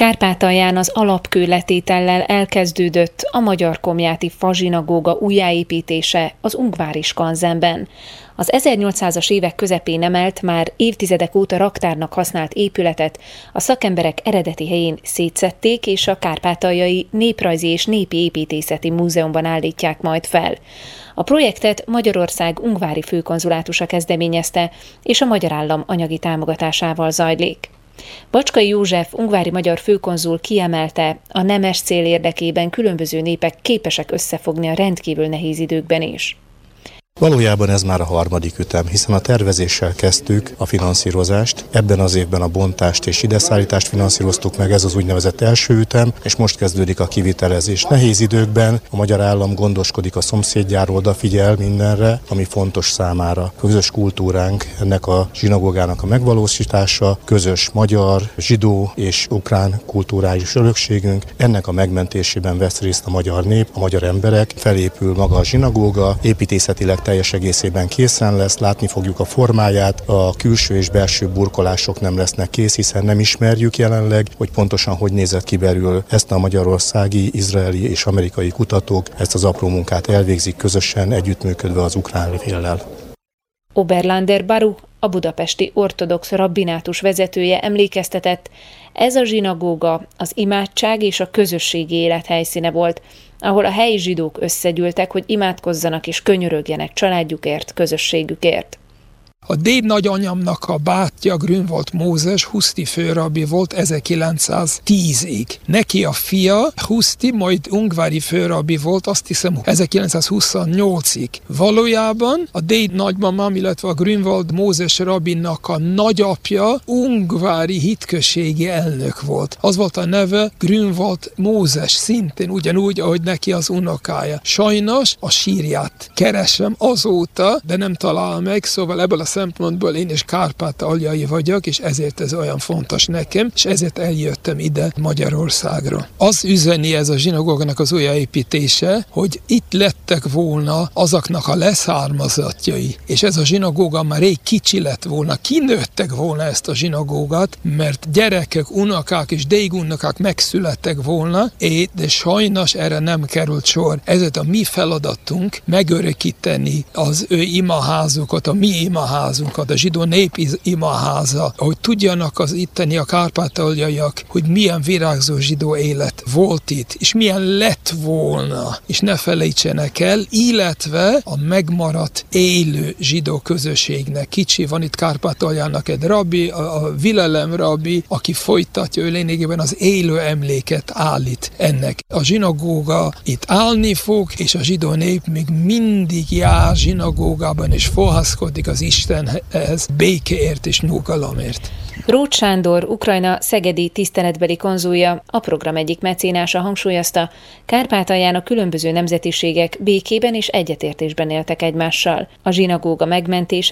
Kárpátalján az alapkőletétellel elkezdődött a Magyar-Komjáti fazsinagóga újjáépítése az Ungvári Skanzenben. Az 1800-as évek közepén emelt, már évtizedek óta raktárnak használt épületet a szakemberek eredeti helyén szétszedték, és a Kárpátaljai Néprajzi és Népi Építészeti Múzeumban állítják majd fel. A projektet Magyarország ungvári főkonzulátusa kezdeményezte, és a magyar állam anyagi támogatásával zajlik. Bacskai József ungvári magyar főkonzul kiemelte, a nemes cél érdekében különböző népek képesek összefogni a rendkívül nehéz időkben is. Valójában ez már a harmadik ütem, hiszen a tervezéssel kezdtük a finanszírozást, ebben az évben a bontást és ideszállítást finanszíroztuk meg, ez az úgynevezett első ütem, és most kezdődik a kivitelezés. Nehéz időkben a magyar állam gondoskodik a szomszédjáról, odafigyel mindenre, ami fontos számára. A közös kultúránk, ennek a zsinagógának a megvalósítása, közös magyar, zsidó és ukrán kulturális örökségünk, ennek a megmentésében vesz részt a magyar nép, a magyar emberek, felépül maga a zsinagóga, építészetileg teljes egészében készen lesz, látni fogjuk a formáját, a külső és belső burkolások nem lesznek kész, hiszen nem ismerjük jelenleg, hogy pontosan hogy nézett ki belül. Ezt a magyarországi, izraeli és amerikai kutatók ezt az apró munkát elvégzik közösen, együttműködve az ukrán féllel. Oberlander Baru, a budapesti ortodox rabbinátus vezetője emlékeztetett, ez a zsinagóga az imádság és a közösségi élet helyszíne volt, ahol a helyi zsidók összegyűltek, hogy imádkozzanak és könyörögjenek családjukért, közösségükért. A déd nagyanyamnak a bátyja Grünwald Mózes Huszti főrabbi volt 1910-ig. Neki a fia Huszti, majd ungvári főrabbi volt, azt hiszem 1928-ig. Valójában a déd nagymamám, illetve a Grünwald Mózes rabbinak a nagyapja ungvári hitközségi elnök volt. Az volt a neve Grünwald Mózes, szintén ugyanúgy, ahogy neki az unokája. Sajnos a sírját keresem azóta, de nem talál meg, szóval ebből a szempontból én is kárpátaljai vagyok, és ezért ez olyan fontos nekem, és ezért eljöttem ide Magyarországra. Az üzeni ez a zsinagógának az újjáépítése, hogy itt lettek volna azoknak a leszármazottjai, és ez a zsinagóga már rég kicsi lett volna, kinőttek volna ezt a zsinagógát, mert gyerekek, unokák és dégunokák megszülettek volna, de sajnos erre nem került sor. Ezért a mi feladatunk megörökíteni az ő imaházukat, a mi imaházunkat, a zsidó nép imaháza, hogy tudjanak az itteni a kárpátaljaiak, hogy milyen virágzó zsidó élet volt itt, és milyen lett volna, és ne felejtsenek el, illetve a megmaradt élő zsidó közösségnek. Kicsi van itt Kárpátaljának egy rabbi, a Vilelem rabbi, aki folytatja, ő lényegében az élő emléket állít ennek. A zsinagóga itt állni fog, és a zsidó nép még mindig jár zsinagógában, és fohászkodik az Istenhez békéért és nyugalomért. Róth Sándor, Ukrajna szegedi tiszteletbeli konzulja, a program egyik mecénása hangsúlyozta, Kárpátalján a különböző nemzetiségek békében és egyetértésben éltek egymással. A zsinagóga megmentése